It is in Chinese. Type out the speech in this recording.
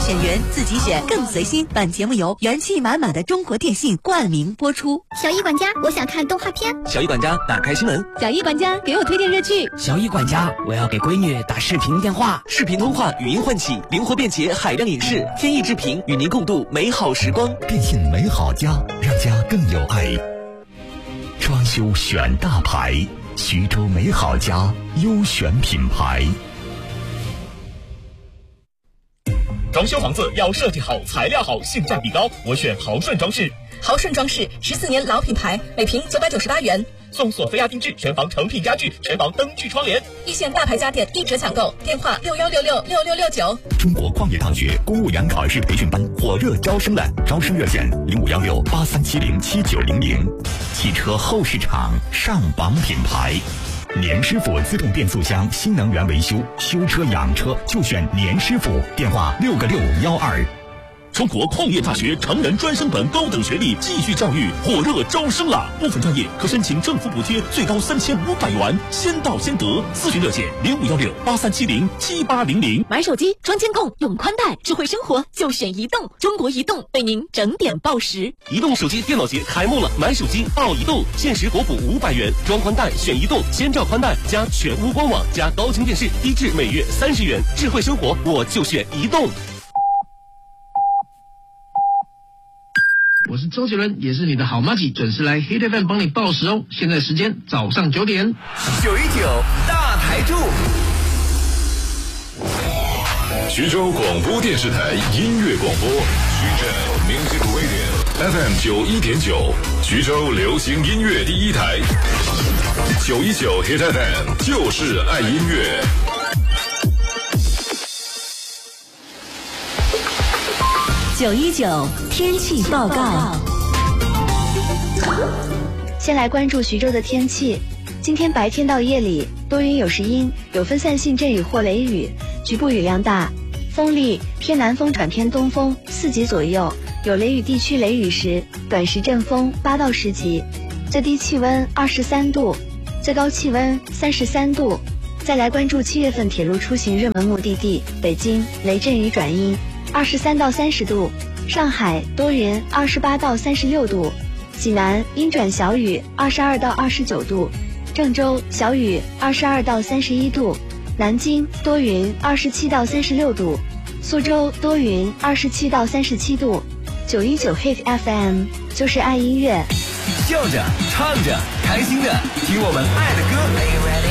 选员自己选，更随心。本节目由元气满满的中国电信冠名播出。 小易管家，我想看动画片。 小易管家，打开新闻。 小易管家，给我推荐热剧。 小易管家，我要给闺女打视频电话。 视频通话，语音唤起，灵活便捷，海量影视，天意之频，与您共度美好时光。 电信美好家，让家更有爱。装修选大牌，徐州美好家优选品牌。 装修房子要设计好，材料好，性价比高，我选豪顺装饰。 豪顺装饰14年老品牌，每平998元， 送索菲亚定制，全房成品家具，全房灯具窗帘。 一线大牌家电一折抢购，电话61666669。 中国矿业大学公务员考试培训班火热招生了，招生热线051683707900。汽车后市场上榜品牌。年师傅自动变速箱新能源维修，修车养车就选年师傅，电话6个612。 中国矿业大学成人专升本高等学历继续教育火热招生了，部分专业可申请政府补贴，最高3500元，先到先得。咨询热线051683707800。 买手机装监控，用宽带，智慧生活就选移动。中国移动为您整点报时。 移动手机电脑节开幕了，买手机到移动，限时国补500元，装宽带选移动，先兆宽带加全屋官网加高清电视，低至每月30元。智慧生活我就选移动。 我是周杰伦，也是你的好麻吉，准时来 Hit FM 帮你报时哦。现在时间早上9点。 919大台柱， 徐州广播电视台音乐广播，徐州 Music Radio FM 91.9，徐州流行音乐第一台。919 Hit FM 就是爱音乐。 919天气报告。 先来关注徐州的天气。今天白天到夜里多云有时阴，有分散性阵雨或雷雨，局部雨量大，风力偏南风转偏东风4级左右，有雷雨地区雷雨时短时阵风8到10级，最低气温23度，最高气温33度。再来关注7月份铁路出行热门目的地北京，雷阵雨转阴23到30度，上海多云28到36度，济南阴转小雨22到29度，郑州小雨22到31度，南京多云27到36度，苏州多云27到37度。919 Hit FM 就是爱音乐， 笑着唱着开心的听我们爱的歌。